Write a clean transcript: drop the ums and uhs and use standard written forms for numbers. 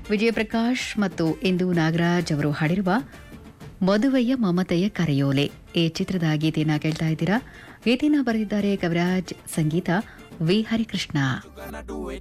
ವಿಜಯಪ್ರಕಾಶ್ ಮತ್ತು ಇಂದು ನಾಗರಾಜ್ ಅವರು ಹಾಡಿರುವ ಮದುವೆಯ ಮಮತೆಯ ಕರೆಯೋಲೆ ಈ ಚಿತ್ರದ ಗೀತೆಯನ್ನು ಕೇಳ್ತಾ ಇದ್ದೀರಾ. ಗೀತೆಯನ್ನು ಬರೆದಿದ್ದಾರೆ ಕವಿರಾಜ್, ಸಂಗೀತ ವಿ ಹರಿಕೃಷ್ಣ.